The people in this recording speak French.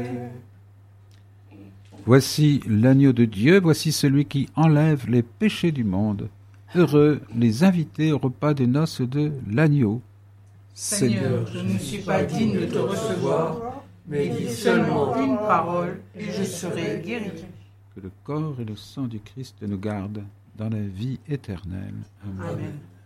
Voici l'agneau de Dieu, voici celui qui enlève les péchés du monde. Heureux les invités au repas des noces de l'agneau. Seigneur, je ne suis pas digne de te recevoir, mais dis seulement une parole et je serai guéri. Que le corps et le sang du Christ nous gardent dans la vie éternelle. Amen. Amen.